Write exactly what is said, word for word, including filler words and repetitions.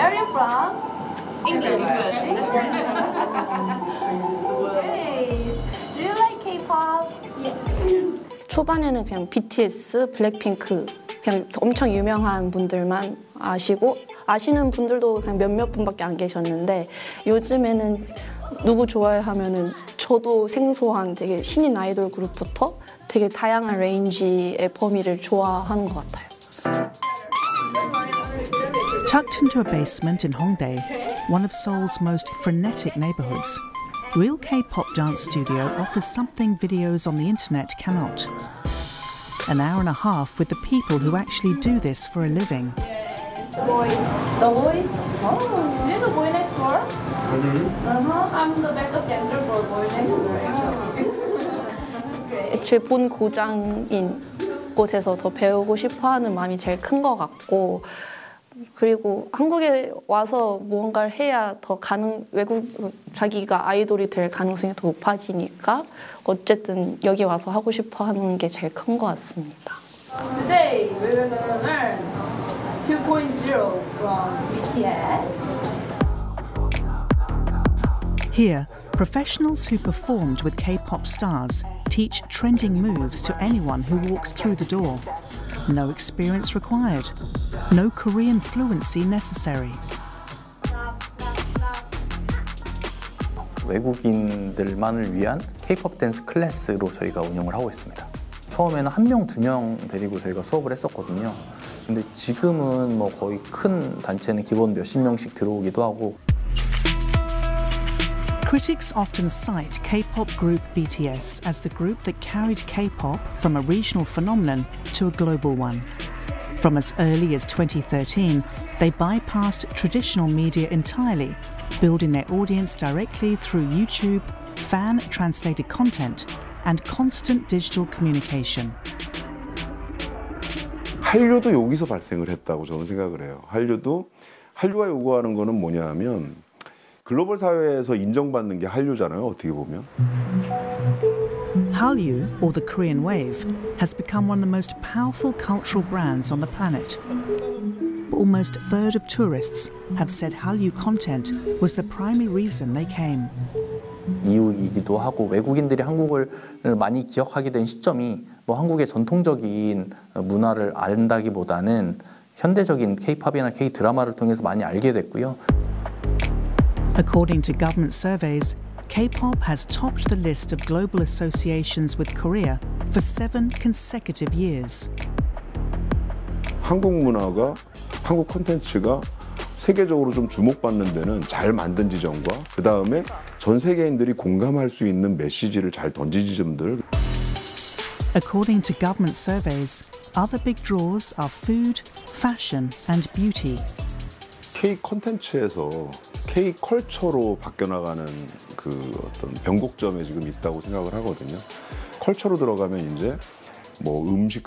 are you from? England. Hey, do you like K-pop? Yes. 초반에는 그냥 비티에스, 블랙핑크 그냥 엄청 유명한 분들만 아시고 아시는 분들도 그냥 몇몇 분밖에 안 계셨는데 요즘에는 누구 좋아해 하면은 저도 생소한 되게 신인 아이돌 그룹부터 되게 다양한 레인지의 범위를 좋아하는 것 같아요. Tucked into a basement in Hongdae, one of Seoul's most frenetic neighborhoods, Real K-pop Dance Studio offers something videos on the internet cannot. An hour and a half with the people who actually do this for a living. The voice. The voice? Oh, do you know Boy Next Door? Mm-hmm. Uh-huh. I'm the backup dancer for Boy Next Door, actually. 애초에 본 고장인 곳에서 더 배우고 싶어하는 마음이 제일 큰 것 같고 그리고 한국에 와서 무언가를 해야 더 가능 외국 자기가 아이돌이 될 가능성이 더 높아지니까 어쨌든 여기 와서 하고 싶어 하는 게 제일 큰 것 같습니다. Today we're gonna learn two point oh from 비티에스. Here, professionals who performed with K-pop stars teach trending moves to anyone who walks through the door. No experience required. No Korean fluency necessary. 외국인들만을 위한 K-팝 댄스 클래스로 저희가 운영을 하고 있습니다. 처음에는 한 명, 두 명 데리고 저희가 수업을 했었거든요. 근데 지금은 뭐 거의 큰 단체는 기본 몇십 명씩 들어오기도 하고. Critics often cite K-pop group B T S as the group that carried K-pop from a regional phenomenon to a global one. From as early as twenty thirteen, they bypassed traditional media entirely, building their audience directly through YouTube, fan-translated content, and constant digital communication. 한류도 여기서 발생을 했다고 저는 생각을 해요. 한류도 한류가 요구하는 거는 뭐냐면 글로벌 사회에서 인정받는 게 한류잖아요. 어떻게 보면. Hallyu, or the Korean wave, has become one of the most powerful cultural brands on the planet. Almost a third of tourists have said Hallyu content was the primary reason they came. 이유이기도 하고 외국인들이 한국을 많이 기억하게 된 시점이 뭐 한국의 전통적인 문화를 안다기보다는 현대적인 K-팝이나 K-드라마를 통해서 많이 알게 됐고요. According to government surveys, K-pop has topped the list of global associations with Korea for seven consecutive years. 한국 문화가, 한국 콘텐츠가 세계적으로 좀 주목받는 데는 잘 만든 지점과 그 다음에 전 세계인들이 공감할 수 있는 메시지를 잘 던진 지점들. According to government surveys, other big draws are food, fashion and beauty. K 콘텐츠에서 K 컬처로 바뀌어나가는 그 어떤 변곡점에 지금 있다고 생각을 하거든요. 컬처로 들어가면 이제 뭐 음식